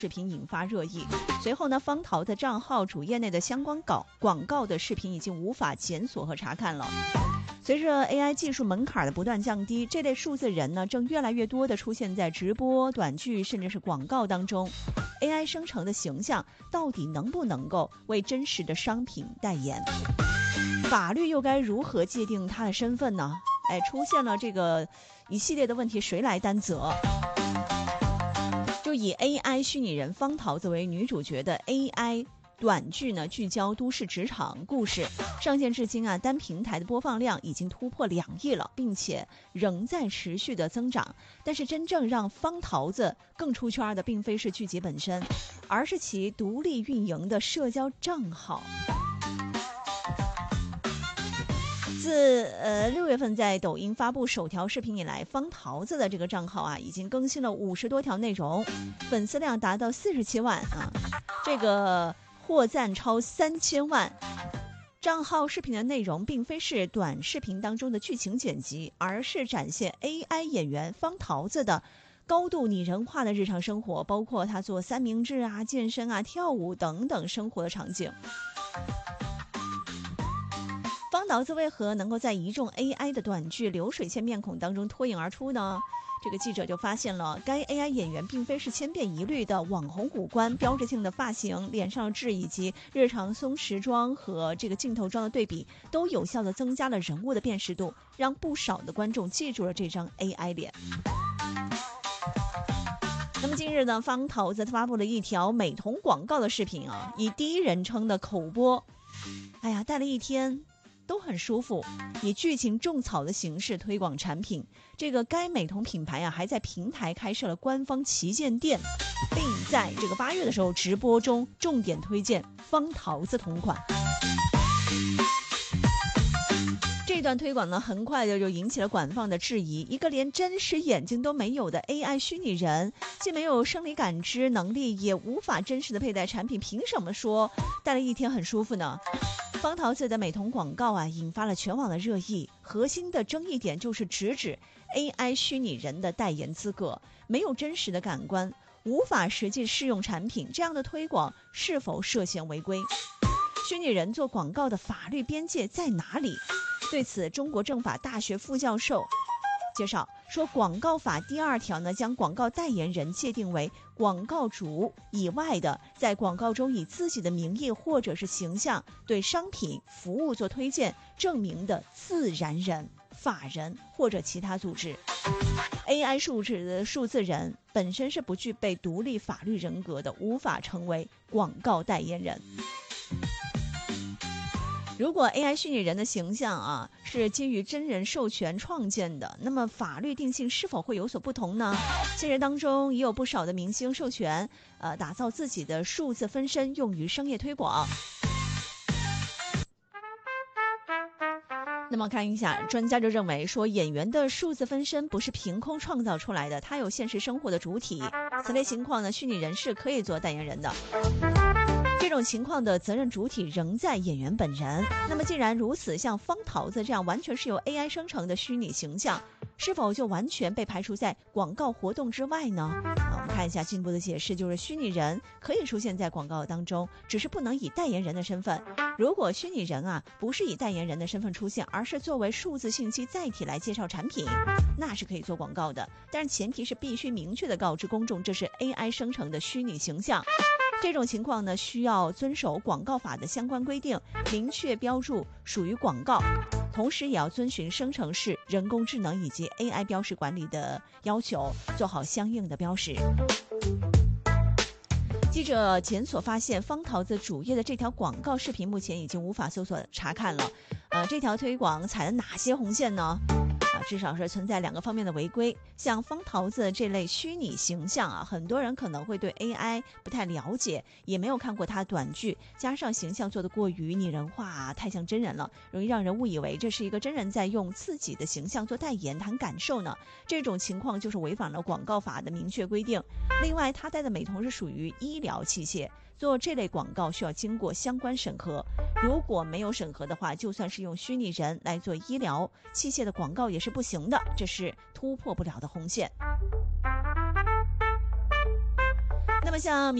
视频引发热议。随后呢，方桃的账号主页内的相关广告的视频已经无法检索和查看了。随着 AI 技术门槛的不断降低，这类数字人呢正越来越多地出现在直播、短剧甚至是广告当中。AI 生成的形象到底能不能够为真实的商品代言？法律又该如何界定他的身份呢？出现了这个一系列的问题，谁来担责？就以 AI 虚拟人方桃作为女主角的 AI 短剧呢，聚焦都市职场故事，上线至今啊，单平台的播放量已经突破2亿了，并且仍在持续的增长。但是真正让方桃子更出圈的，并非是剧集本身，而是其独立运营的社交账号。自6月份在抖音发布首条视频以来，方桃子的这个账号啊，已经更新了50多条内容，粉丝量达到47万啊，这个获赞超3000万。账号视频的内容并非是短视频当中的剧情剪辑，而是展现 AI 演员方桃子的高度拟人化的日常生活，包括他做三明治啊、健身啊、跳舞等等生活的场景。方桃子为何能够在一众 AI 的短剧流水线面孔当中脱颖而出呢？这个记者就发现了，该 AI 演员并非是千篇一律的网红五官、标志性的发型、脸上的痣以及日常松弛妆和这个镜头妆的对比，都有效地增加了人物的辨识度，让不少的观众记住了这张 AI 脸。那么近日呢，方桃子发布了一条美瞳广告的视频啊，以第一人称的口播，戴了一天都很舒服，以剧情种草的形式推广产品。这个该美瞳品牌还在平台开设了官方旗舰店，并在这个8月的时候直播中重点推荐方桃子同款。这段推广呢，很快就引起了官方的质疑。一个连真实眼睛都没有的 AI 虚拟人，既没有生理感知能力，也无法真实的佩戴产品，凭什么说戴了一天很舒服呢？方桃子的美瞳广告啊，引发了全网的热议。核心的争议点就是直指 AI 虚拟人的代言资格没有真实的感官，无法实际试用产品，这样的推广是否涉嫌违规？虚拟人做广告的法律边界在哪里？对此，中国政法大学副教授介绍说，广告法第2条呢，将广告代言人界定为广告主以外的，在广告中以自己的名义或者是形象对商品服务做推荐证明的自然人、法人或者其他组织。AI 数字人本身是不具备独立法律人格的，无法成为广告代言人。如果 AI 虚拟人的形象是基于真人授权创建的，那么法律定性是否会有所不同呢？现实当中也有不少的明星授权打造自己的数字分身用于商业推广。那么看一下，专家就认为说，演员的数字分身不是凭空创造出来的，它有现实生活的主体。此类情况呢，虚拟人是可以做代言人的。这种情况的责任主体仍在演员本人。那么既然如此，像方桃子这样完全是由 AI 生成的虚拟形象，是否就完全被排除在广告活动之外呢？我们看一下进一步的解释，就是虚拟人可以出现在广告当中，只是不能以代言人的身份。如果虚拟人不是以代言人的身份出现，而是作为数字信息载体来介绍产品，那是可以做广告的。但是前提是必须明确的告知公众，这是 AI 生成的虚拟形象。这种情况呢，需要遵守广告法的相关规定，明确标注属于广告，同时也要遵循生成式人工智能以及 AI 标识管理的要求，做好相应的标识。记者检索发现，方桃子主页的这条广告视频目前已经无法搜索查看了。这条推广踩了哪些红线呢？至少是存在2个方面的违规。像方桃子这类虚拟形象很多人可能会对 AI 不太了解，也没有看过它短剧，加上形象做得过于拟人化太像真人了，容易让人误以为这是一个真人在用自己的形象做代言谈感受呢。这种情况就是违反了广告法的明确规定。另外，他戴的美瞳是属于医疗器械，做这类广告需要经过相关审核，如果没有审核的话，就算是用虚拟人来做医疗器械的广告也是不行的，这是突破不了的红线。那那么像